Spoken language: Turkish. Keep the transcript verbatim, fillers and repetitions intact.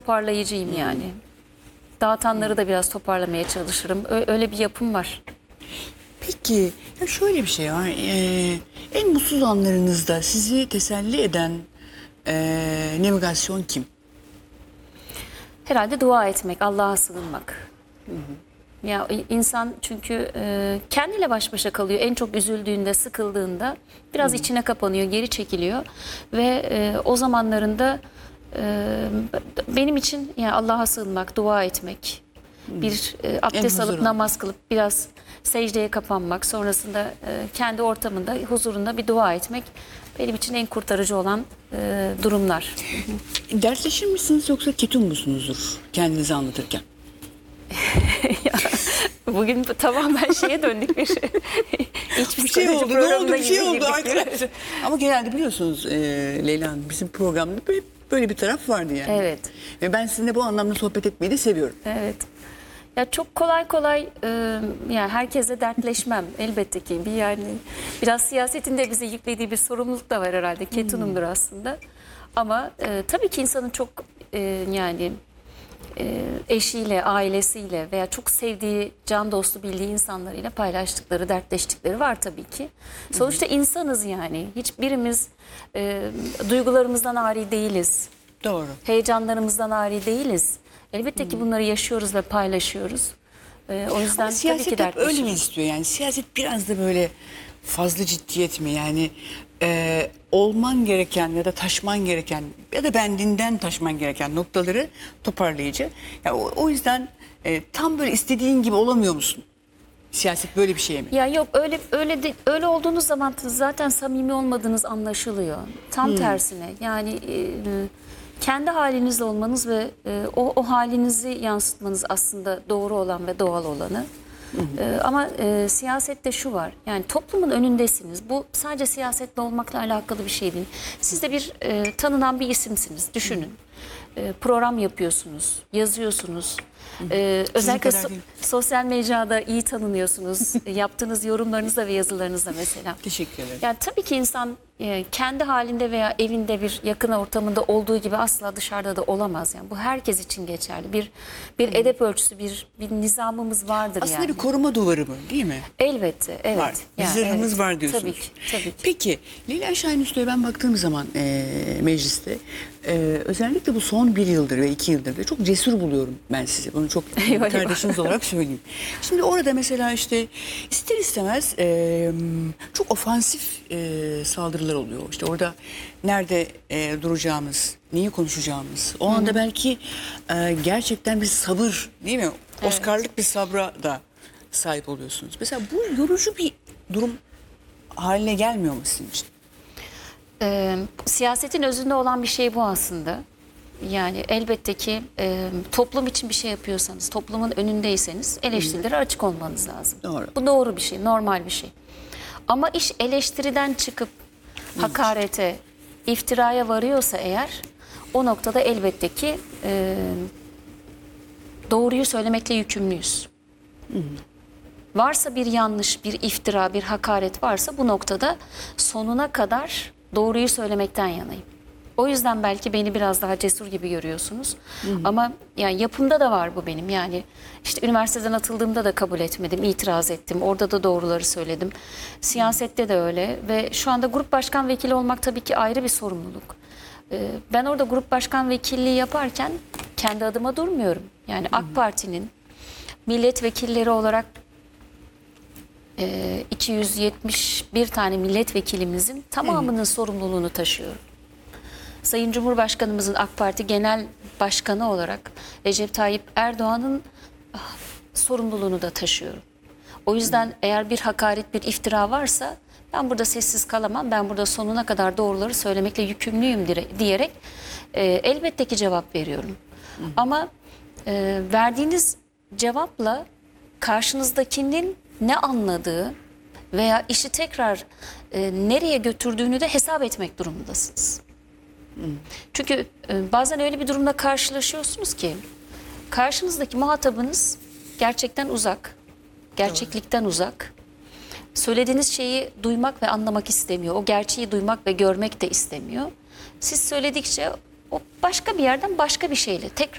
Toparlayıcıyım yani. Dağıtanları da biraz toparlamaya çalışırım. Ö- Öyle bir yapım var. Peki ya şöyle bir şey var. Ee, en mutsuz anlarınızda sizi teselli eden ee, navigasyon kim? Herhalde dua etmek, Allah'a sığınmak. Ya insan çünkü e, kendiyle baş başa kalıyor. En çok üzüldüğünde, sıkıldığında biraz içine kapanıyor, geri çekiliyor ve e, o zamanlarında e, benim için yani Allah'a sığınmak, dua etmek, bir e, abdest huzur alıp olmak. namaz kılıp biraz secdeye kapanmak, sonrasında e, kendi ortamında, huzurunda bir dua etmek benim için en kurtarıcı olan e, durumlar. Dertleşir misiniz yoksa ketum musunuzdur kendinizi anlatırken? Ya, bugün tamamen şeye döndük bir hiçbir Bir şey oldu, ne oldu, bir şey oldu girdik. arkadaşlar. Ama genelde biliyorsunuz e, Leyla Hanım, bizim programda böyle, böyle bir taraf vardı yani. Evet. Ve ben sizinle bu anlamda sohbet etmeyi de seviyorum. Evet. Ya çok kolay kolay e, yani herkesle dertleşmem elbette ki. Bir yani biraz siyasetin de bize yüklediği bir sorumluluk da var herhalde. Ketunumdur aslında. Ama e, tabii ki insanın çok e, yani e, eşiyle, ailesiyle veya çok sevdiği, can dostu bildiği insanlarıyla paylaştıkları, dertleştikleri var tabii ki. Sonuçta insanız yani. Hiçbirimiz e, duygularımızdan ari değiliz. Doğru. Heyecanlarımızdan ari değiliz. Elbette ki bunları yaşıyoruz ve paylaşıyoruz. Ee, o yüzden Ama tabii siyaset ki hep öyle dertleşiyoruz. mi istiyor yani? Siyaset biraz da böyle fazla ciddiyet mi? Yani e, olman gereken ya da taşman gereken ya da bendinden taşman gereken noktaları toparlayıcı. Ya o, o yüzden e, tam böyle istediğin gibi olamıyor musun? Siyaset böyle bir şey mi? Ya yok öyle öyle de, öyle olduğunuz zaman zaten samimi olmadığınız anlaşılıyor. Tam tersine yani e, kendi halinizle olmanız ve e, o, o halinizi yansıtmanız aslında doğru olan ve doğal olanı. E, ama e, siyasette şu var yani toplumun önündesiniz. Bu sadece siyasetle olmakla alakalı bir şey değil. Siz de bir e, tanınan bir isimsiniz düşünün. E, program yapıyorsunuz, yazıyorsunuz. Ee, özellikle kadar so- değil. sosyal mecrada iyi tanınıyorsunuz. Yaptığınız yorumlarınızla ve yazılarınızla mesela. Teşekkür ederim. Yani tabii ki insan e, kendi halinde veya evinde bir yakın ortamında olduğu gibi asla dışarıda da olamaz. Yani bu herkes için geçerli. Bir bir edep ölçüsü, bir bir nizamımız vardır Aslında yani. bir koruma duvarı mı değil mi? Elbette, evet. Var. Bir Yani zırhımız evet. var diyorsunuz. Tabii ki, tabii ki. Peki Leyla Şahin Üstü'ye ben baktığım zaman e, mecliste e, özellikle bu son bir yıldır ve iki yıldır da çok cesur buluyorum ben sizi. Bunu çok Eyvah, kardeşiniz olarak söyleyeyim. Şimdi orada mesela işte ister istemez e, çok ofansif e, saldırılar oluyor. İşte orada nerede e, duracağımız, neyi konuşacağımız. O anda belki e, gerçekten bir sabır değil mi? Evet. Oscar'lık bir sabra da sahip oluyorsunuz. Mesela bu yorucu bir durum haline gelmiyor mu sizin için? Ee, siyasetin özünde olan bir şey bu aslında. Yani elbette ki e, toplum için bir şey yapıyorsanız, toplumun önündeyseniz eleştirilere açık olmanız lazım. Doğru. Bu doğru bir şey, normal bir şey. Ama iş eleştiriden çıkıp hakarete, iftiraya varıyorsa eğer o noktada elbette ki e, doğruyu söylemekle yükümlüyüz. Varsa bir yanlış, bir iftira, bir hakaret varsa bu noktada sonuna kadar doğruyu söylemekten yanayım. O yüzden belki beni biraz daha cesur gibi görüyorsunuz. Ama yani yapımda da var bu benim. Yani işte üniversiteden atıldığımda da kabul etmedim, itiraz ettim. Orada da doğruları söyledim. Siyasette de öyle ve şu anda grup başkan vekili olmak tabii ki ayrı bir sorumluluk. Ee, Ben orada grup başkan vekilliği yaparken kendi adıma durmuyorum. Yani AK Parti'nin milletvekilleri olarak e, iki yüz yetmiş bir tane milletvekilimizin tamamının sorumluluğunu taşıyorum. Sayın Cumhurbaşkanımızın AK Parti Genel Başkanı olarak Recep Tayyip Erdoğan'ın ah, sorumluluğunu da taşıyorum. O yüzden eğer bir hakaret, bir iftira varsa ben burada sessiz kalamam. Ben burada sonuna kadar doğruları söylemekle yükümlüyüm dire- diyerek e, elbette ki cevap veriyorum. Ama e, verdiğiniz cevapla karşınızdakinin ne anladığı veya işi tekrar e, nereye götürdüğünü de hesap etmek durumundasınız. Çünkü e, bazen öyle bir durumla karşılaşıyorsunuz ki karşınızdaki muhatabınız gerçekten uzak, gerçeklikten uzak. Söylediğiniz şeyi duymak ve anlamak istemiyor. O gerçeği duymak ve görmek de istemiyor. Siz söyledikçe o başka bir yerden başka bir şeyle tekrar